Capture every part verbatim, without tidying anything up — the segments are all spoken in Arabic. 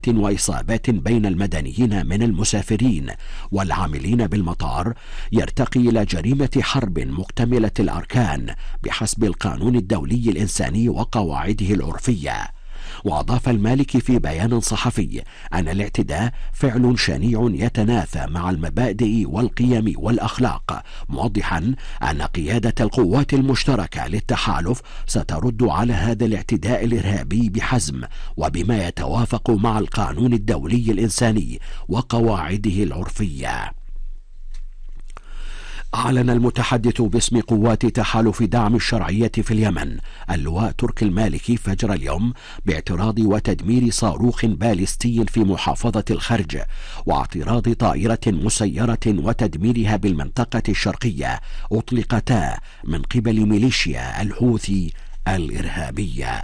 وإصابات بين المدنيين من المسافرين والعاملين بالمطار يرتقي إلى جريمة حرب مكتملة الأركان بحسب القانون الدولي الإنساني وقواعده العرفية. وأضاف المالكي في بيان صحفي أن الاعتداء فعل شنيع يتنافى مع المبادئ والقيم والأخلاق، موضحا أن قيادة القوات المشتركة للتحالف سترد على هذا الاعتداء الإرهابي بحزم وبما يتوافق مع القانون الدولي الإنساني وقواعده العرفية. أعلن المتحدث باسم قوات تحالف دعم الشرعية في اليمن اللواء تركي المالكي فجر اليوم باعتراض وتدمير صاروخ باليستي في محافظة الخرج واعتراض طائرة مسيرة وتدميرها بالمنطقة الشرقية أطلقتا من قبل ميليشيا الحوثي الإرهابية.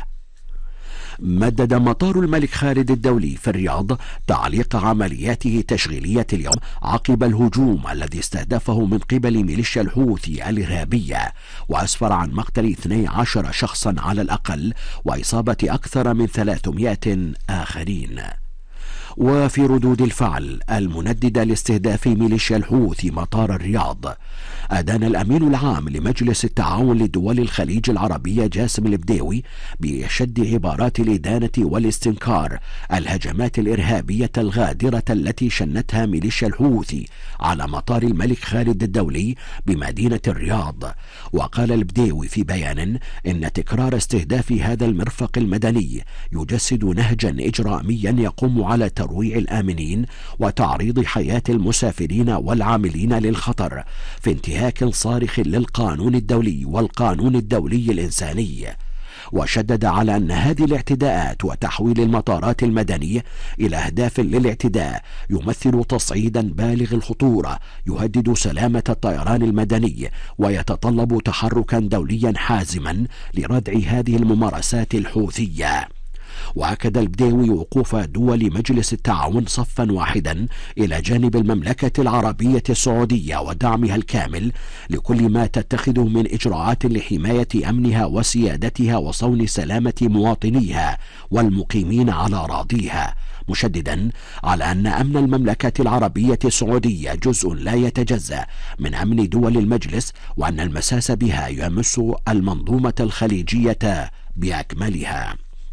مدد مطار الملك خالد الدولي في الرياض تعليق عملياته التشغيلية اليوم عقب الهجوم الذي استهدفه من قبل ميليشيا الحوثي الإرهابية، وأسفر عن مقتل اثني عشر شخصا على الأقل وإصابة أكثر من ثلاثمائة آخرين. وفي ردود الفعل المنددة لاستهداف ميليشيا الحوثي مطار الرياض، أدان الأمين العام لمجلس التعاون لدول الخليج العربية جاسم البديوي بأشد عبارات الإدانة والاستنكار الهجمات الإرهابية الغادرة التي شنتها ميليشيا الحوثي على مطار الملك خالد الدولي بمدينة الرياض. وقال البديوي في بيان إن تكرار استهداف هذا المرفق المدني يجسد نهجا إجراميا يقوم على ترويع الآمنين وتعريض حياة المسافرين والعاملين للخطر في انتهاك صارخ للقانون الدولي والقانون الدولي الإنساني. وشدد على أن هذه الاعتداءات وتحويل المطارات المدنية إلى أهداف للاعتداء يمثل تصعيدا بالغ الخطورة يهدد سلامة الطيران المدني ويتطلب تحركا دوليا حازما لردع هذه الممارسات الحوثية. وأكد البديوي وقوف دول مجلس التعاون صفا واحدا إلى جانب المملكة العربية السعودية ودعمها الكامل لكل ما تتخذه من إجراءات لحماية أمنها وسيادتها وصون سلامة مواطنيها والمقيمين على أراضيها، مشددا على أن أمن المملكة العربية السعودية جزء لا يتجزأ من أمن دول المجلس، وأن المساس بها يمس المنظومة الخليجية بأكملها.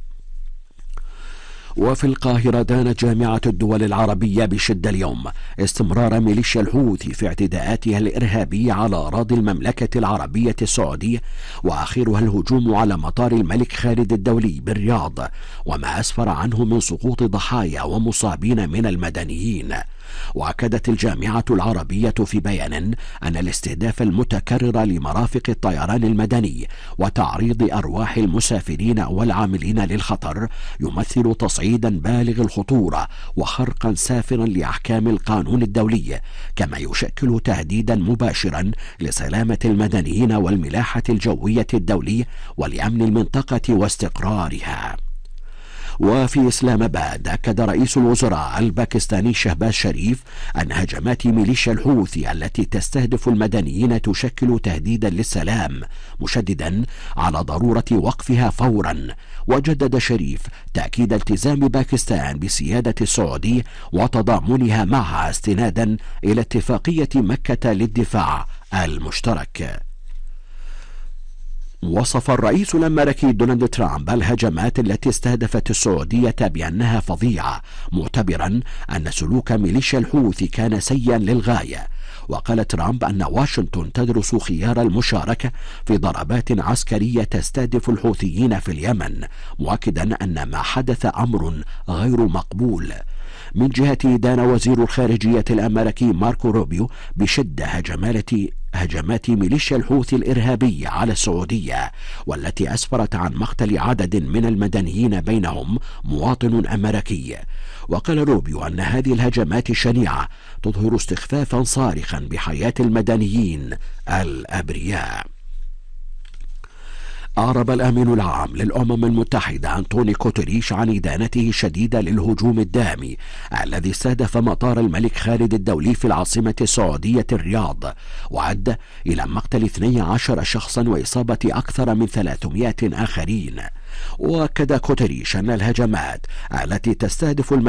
وفي القاهرة دانت جامعة الدول العربية بشدة اليوم استمرار ميليشيا الحوثي في اعتداءاتها الإرهابية على أراضي المملكة العربية السعودية، وآخرها الهجوم على مطار الملك خالد الدولي بالرياض، وما أسفر عنه من سقوط ضحايا ومصابين من المدنيين. وأكدت الجامعة العربية في بيان أن الاستهداف المتكرر لمرافق الطيران المدني وتعريض أرواح المسافرين والعاملين للخطر يمثل تصعيدا بالغ الخطورة وخرقا سافرا لأحكام القانون الدولي، كما يشكل تهديدا مباشرا لسلامة المدنيين والملاحة الجوية الدولية ولأمن المنطقة واستقرارها. وفي إسلام آباد أكد رئيس الوزراء الباكستاني شهباز شريف أن هجمات ميليشيا الحوثي التي تستهدف المدنيين تشكل تهديدا للسلام، مشددا على ضرورة وقفها فورا. وجدد شريف تأكيد التزام باكستان بسيادة السعودية وتضامنها معها استنادا إلى اتفاقية مكة للدفاع المشترك. وصف الرئيس الأمريكي دونالد ترامب الهجمات التي استهدفت السعودية بأنها فظيعة، معتبرا أن سلوك ميليشيا الحوثي كان سيئا للغاية. وقال ترامب أن واشنطن تدرس خيار المشاركة في ضربات عسكرية تستهدف الحوثيين في اليمن، مؤكدا أن ما حدث أمر غير مقبول. من جهته دان وزير الخارجية الأمريكي ماركو روبيو بشدة هجمات هجمات ميليشيا الحوثي الإرهابية على السعودية، والتي أسفرت عن مقتل عدد من المدنيين بينهم مواطن أمريكي. وقال روبيو أن هذه الهجمات الشنيعة تظهر استخفافا صارخا بحياة المدنيين الأبرياء. أعرب الأمين العام للأمم المتحدة أنطوني كوتريش عن إدانته الشديدة للهجوم الدامي الذي استهدف مطار الملك خالد الدولي في العاصمة السعودية الرياض، وأدى إلى مقتل اثني عشر شخصا وإصابة أكثر من ثلاثمائة آخرين. وأكد كوتريش أن الهجمات التي تستهدف